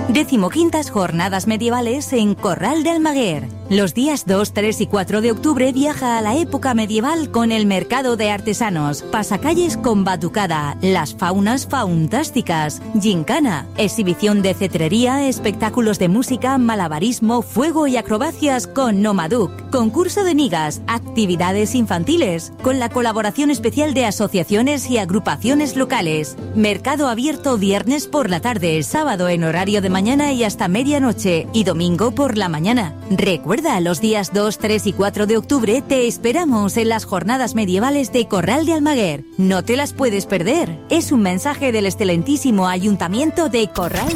15ª Jornadas Medievales en Corral de Almaguer. Los días 2, 3 y 4 de octubre viaja a la época medieval con el Mercado de Artesanos, pasacalles con batucada, las faunas faunásticas, gincana, exhibición de cetrería, espectáculos de música, malabarismo, fuego y acrobacias con Nomaduk, concurso de migas, actividades infantiles, con la colaboración especial de asociaciones y agrupaciones locales. Mercado abierto viernes por la tarde, sábado en horario de mañana y hasta medianoche y domingo por la mañana. Recuerda, los días 2, 3 y 4 de octubre te esperamos en las jornadas medievales de Corral de Almaguer. No te las puedes perder. Es un mensaje del excelentísimo Ayuntamiento de Corral